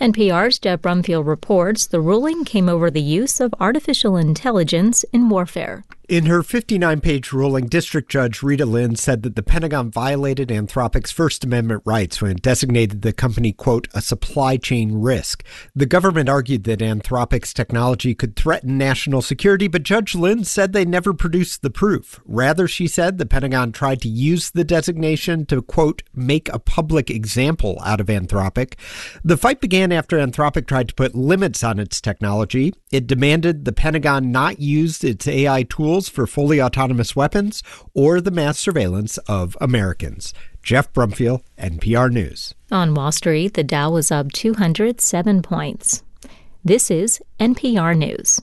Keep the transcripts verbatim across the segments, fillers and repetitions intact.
N P R's Jeff Brumfield reports the ruling came over the use of artificial intelligence in warfare. In her fifty-nine page ruling, District Judge Rita Lynn said that the Pentagon violated Anthropic's First Amendment rights when it designated the company, quote, a supply chain risk. The government argued that Anthropic's technology could threaten national security, but Judge Lynn said they never produced the proof. Rather, she said, the Pentagon tried to use the designation to, quote, make a public example out of Anthropic. The fight began after Anthropic tried to put limits on its technology. It demanded the Pentagon not use its A I tools for fully autonomous weapons or the mass surveillance of Americans. Jeff Brumfield, N P R News. On Wall Street, the Dow was up two hundred seven points. This is N P R News.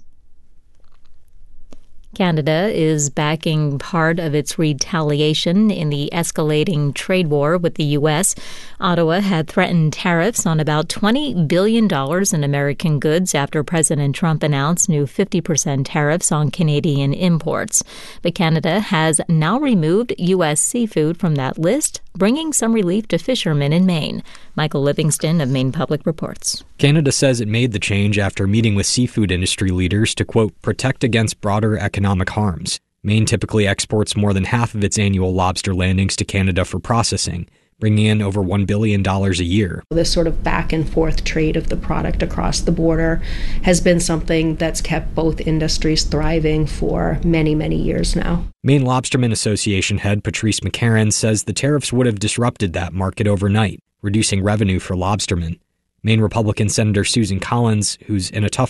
Canada is backing part of its retaliation in the escalating trade war with the U S. Ottawa had threatened tariffs on about twenty billion dollars in American goods after President Trump announced new fifty percent tariffs on Canadian imports. But Canada has now removed U S seafood from that list, bringing some relief to fishermen in Maine. Michael Livingston of Maine Public reports. Canada says it made the change after meeting with seafood industry leaders to, quote, protect against broader economic harms. Maine typically exports more than half of its annual lobster landings to Canada for processing, bringing in over one billion dollars a year. This sort of back and forth trade of the product across the border has been something that's kept both industries thriving for many, many years now. Maine Lobstermen Association head Patrice McCarron says the tariffs would have disrupted that market overnight, reducing revenue for lobstermen. Maine Republican Senator Susan Collins, who's in a tough